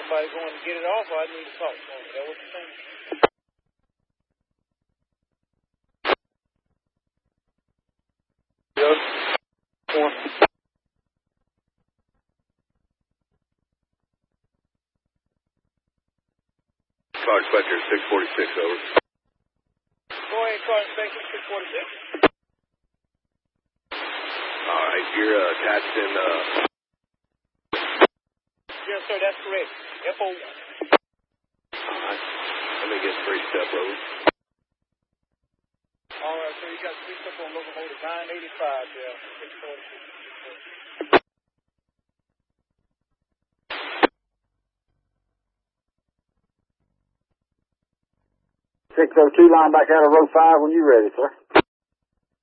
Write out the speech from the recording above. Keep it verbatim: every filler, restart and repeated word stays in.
somebody going to get it off, or I need to talk to them. Is that what you're saying? Yes. One. Car Inspector six forty-six, over. Go ahead, Car Inspector six forty-six. All right, you're uh, attached in... Uh... Yes, sir, that's correct. F O one. All right. Let me get three step road. All right, so you got three step on locomotive nine eighty-five there. six forty-six. six oh two line back out of row five when you're ready, sir.